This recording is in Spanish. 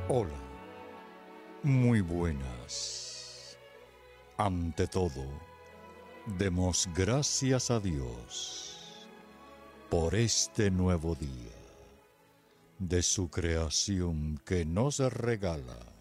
Hola, muy buenas. Ante todo, demos gracias a Dios por este nuevo día de su creación que nos regala